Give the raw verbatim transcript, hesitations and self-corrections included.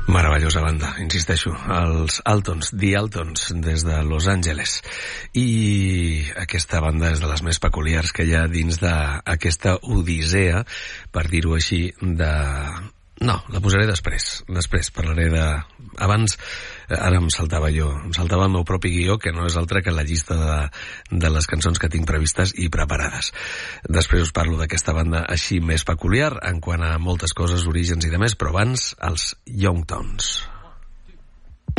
Meravellosa banda, insisteixo, els Altons, The Altons, des de Los Angeles. I aquesta banda és de les més peculiars que hi ha dins d'aquesta odissea, per dir-ho així, de... No, la posaré després. Després parlaré de... Abans, ara em saltava jo, em saltava el meu propi guió, que no és altre que la llista de, de les cançons que tinc previstes i preparades. Després us parlo d'aquesta banda així més peculiar, en quant a moltes coses, orígens i demés, però abans, els Young Tones.